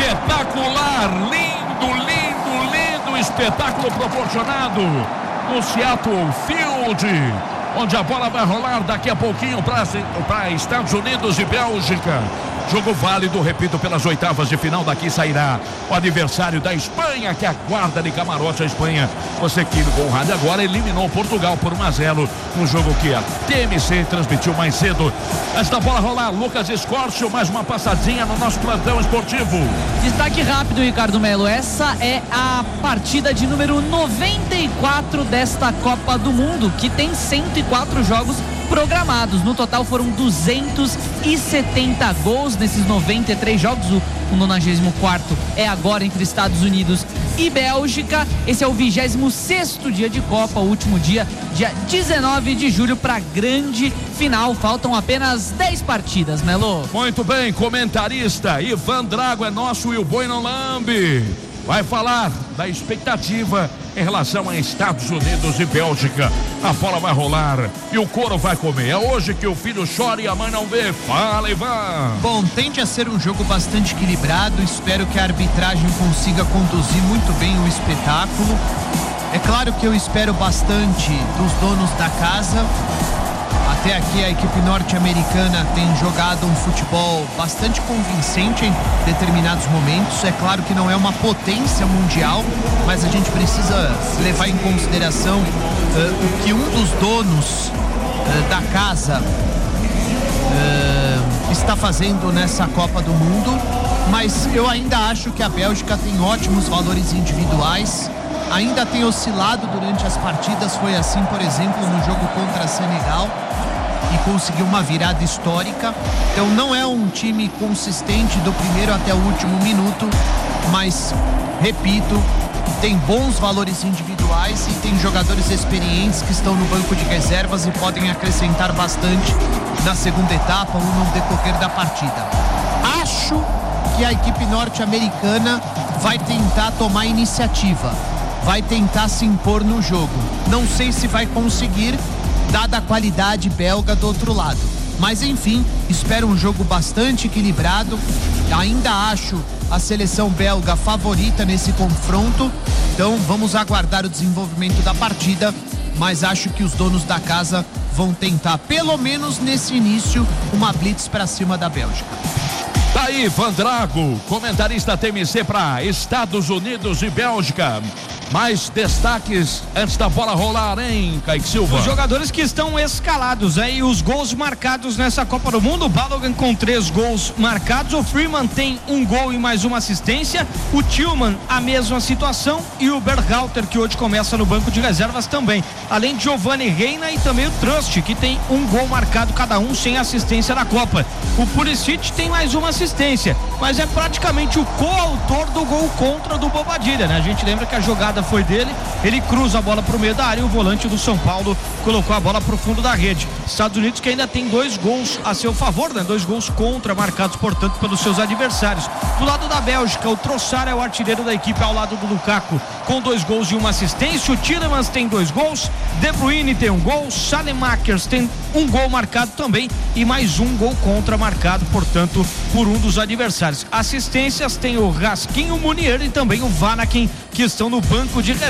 espetacular, lindo espetáculo proporcionado no Seattle Field, onde a bola vai rolar daqui a pouquinho para Estados Unidos e Bélgica. Jogo válido, repito, pelas oitavas de final. Daqui sairá o adversário da Espanha, que aguarda de camarote a Espanha. Você que ligou o rádio agora, eliminou Portugal por 1-0 no jogo que a TMC transmitiu mais cedo. Antes da bola rolar, Lucas Escórcio, mais uma passadinha no nosso plantão esportivo. Destaque rápido, Ricardo Melo. Essa é a partida de número 94 desta Copa do Mundo, que tem 104 jogos programados. No total foram 270 gols nesses 93 jogos. O 94º é agora entre Estados Unidos e Bélgica. Esse é o 26º dia de Copa, o último dia 19 de julho, para a grande final. Faltam apenas 10 partidas, Melo. Muito bem, comentarista Ivan Drago é nosso e o Boi não lambe. Vai falar da expectativa em relação a Estados Unidos e Bélgica. A bola vai rolar e o couro vai comer. É hoje que o filho chora e a mãe não vê. Fala, Ivan. Bom, tende a ser um jogo bastante equilibrado. Espero que a arbitragem consiga conduzir muito bem o espetáculo. É claro que eu espero bastante dos donos da casa. Até aqui a equipe norte-americana tem jogado um futebol bastante convincente em determinados momentos. É claro que não é uma potência mundial, mas a gente precisa levar em consideração o que um dos donos da casa está fazendo nessa Copa do Mundo. Mas eu ainda acho que a Bélgica tem ótimos valores individuais. Ainda tem oscilado durante as partidas. Foi assim, por exemplo, no jogo contra Senegal, e conseguiu uma virada histórica. Então não é um time consistente do primeiro até o último minuto, mas, repito, tem bons valores individuais e tem jogadores experientes que estão no banco de reservas e podem acrescentar bastante na segunda etapa ou no decorrer da partida. Acho que a equipe norte-americana vai tentar tomar iniciativa, vai tentar se impor no jogo. Não sei se vai conseguir, dada a qualidade belga do outro lado. Mas enfim, espero um jogo bastante equilibrado. Ainda acho a seleção belga favorita nesse confronto. Então vamos aguardar o desenvolvimento da partida. Mas acho que os donos da casa vão tentar, pelo menos nesse início, uma blitz para cima da Bélgica. Tá aí, Van Drago, comentarista TMC para Estados Unidos e Bélgica. Mais destaques antes da bola rolar, hein, Kaique Silva? Os jogadores que estão escalados aí, os gols marcados nessa Copa do Mundo: o Balogun com 3 gols marcados, o Freeman tem 1 gol e mais uma assistência, o Tillman a mesma situação e o Berhalter, que hoje começa no banco de reservas também, além de Giovanni Reina e também o Trust, que tem 1 gol marcado cada um, sem assistência na Copa. O Pulisic tem mais uma assistência, mas é praticamente o coautor do gol contra do Bobadilla, né? A gente lembra que a jogada foi dele, ele cruza a bola pro meio da área e o volante do São Paulo colocou a bola pro fundo da rede. Estados Unidos, que ainda tem 2 gols a seu favor, né? 2 gols contra, marcados portanto pelos seus adversários. Do lado da Bélgica, o Trossard é o artilheiro da equipe ao lado do Lukaku, com 2 gols e uma assistência. O Tielemans tem 2 gols, De Bruyne tem 1 gol, Saelemaekers tem 1 gol marcado também e mais 1 gol contra marcado, portanto, por um dos adversários. Assistências tem o Raskin, o Munier e também o Vanaken, que estão no banco de